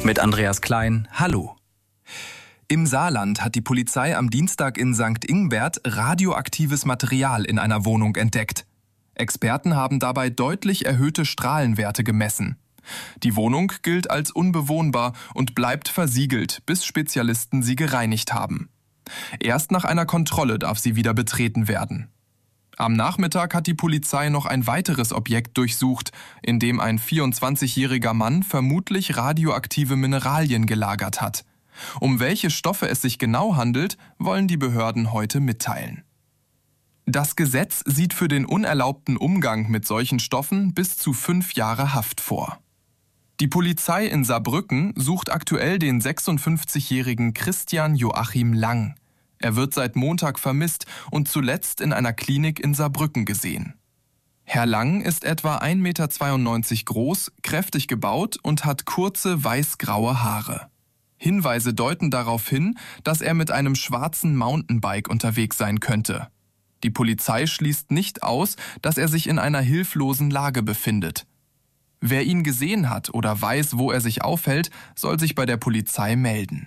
Mit Andreas Klein, hallo. Im Saarland hat die Polizei am Dienstag in St. Ingbert radioaktives Material in einer Wohnung entdeckt. Experten haben dabei deutlich erhöhte Strahlenwerte gemessen. Die Wohnung gilt als unbewohnbar und bleibt versiegelt, bis Spezialisten sie gereinigt haben. Erst nach einer Kontrolle darf sie wieder betreten werden. Am Nachmittag hat die Polizei noch ein weiteres Objekt durchsucht, in dem ein 24-jähriger Mann vermutlich radioaktive Mineralien gelagert hat. Um welche Stoffe es sich genau handelt, wollen die Behörden heute mitteilen. Das Gesetz sieht für den unerlaubten Umgang mit solchen Stoffen bis zu 5 Jahre Haft vor. Die Polizei in Saarbrücken sucht aktuell den 56-jährigen Christian Joachim Lang. Er wird seit Montag vermisst und zuletzt in einer Klinik in Saarbrücken gesehen. Herr Lang ist etwa 1,92 Meter groß, kräftig gebaut und hat kurze weiß-graue Haare. Hinweise deuten darauf hin, dass er mit einem schwarzen Mountainbike unterwegs sein könnte. Die Polizei schließt nicht aus, dass er sich in einer hilflosen Lage befindet. Wer ihn gesehen hat oder weiß, wo er sich aufhält, soll sich bei der Polizei melden.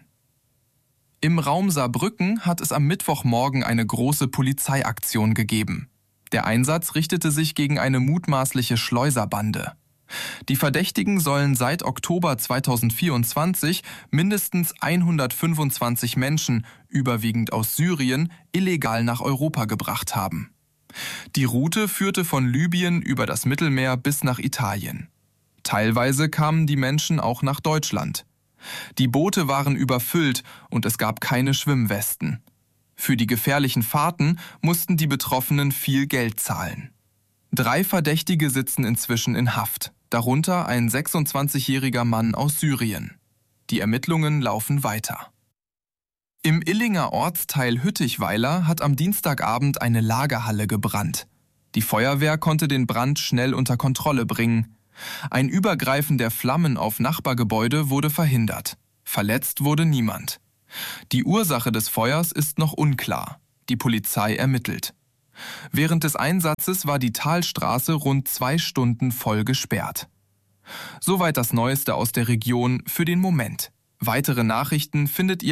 Im Raum Saarbrücken hat es am Mittwochmorgen eine große Polizeiaktion gegeben. Der Einsatz richtete sich gegen eine mutmaßliche Schleuserbande. Die Verdächtigen sollen seit Oktober 2024 mindestens 125 Menschen, überwiegend aus Syrien, illegal nach Europa gebracht haben. Die Route führte von Libyen über das Mittelmeer bis nach Italien. Teilweise kamen die Menschen auch nach Deutschland. Die Boote waren überfüllt und es gab keine Schwimmwesten. Für die gefährlichen Fahrten mussten die Betroffenen viel Geld zahlen. 3 Verdächtige sitzen inzwischen in Haft, darunter ein 26-jähriger Mann aus Syrien. Die Ermittlungen laufen weiter. Im Illinger Ortsteil Hüttichweiler hat am Dienstagabend eine Lagerhalle gebrannt. Die Feuerwehr konnte den Brand schnell unter Kontrolle bringen. Ein Übergreifen der Flammen auf Nachbargebäude wurde verhindert. Verletzt wurde niemand. Die Ursache des Feuers ist noch unklar. Die Polizei ermittelt. Während des Einsatzes war die Talstraße rund 2 Stunden voll gesperrt. Soweit das Neueste aus der Region für den Moment. Weitere Nachrichten findet ihr